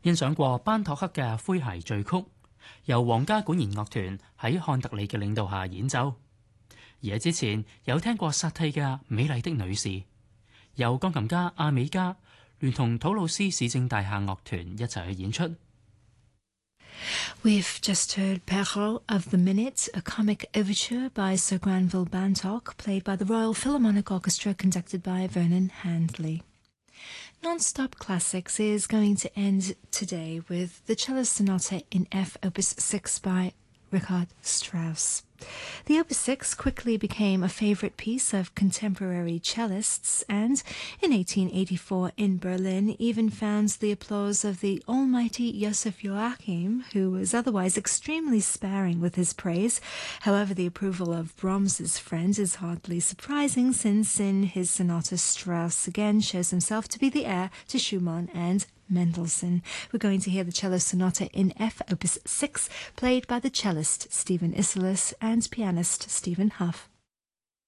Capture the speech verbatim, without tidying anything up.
欣賞過班托克嘅詼諧序曲，由皇家管弦樂團喺漢特利嘅領導下演奏。而喺之前有聽過薩蒂嘅《美麗的女士》，由鋼琴家阿美加聯同土魯斯市政大廈樂團一齊去演出。 We've just heard Perrault of the Minute, a comic overture by Sir Granville Bantock, played by the Royal Philharmonic Orchestra, conducted by Vernon Handley. Non-Stop Classics is going to end today with the Cello Sonata in F, Opus six by Richard Strauss. The Opus six quickly became a favorite piece of contemporary cellists, and in eighteen eighty-four in Berlin even found the applause of the almighty Joseph Joachim, who was otherwise extremely sparing with his praise. However, the approval of Brahms's friend is hardly surprising, since in his sonata Strauss again shows himself to be the heir to Schumann and Mendelssohn. We're going to hear the Cello Sonata in F, Opus six, played by the cellist Stephen Isserlis and pianist Stephen Huff.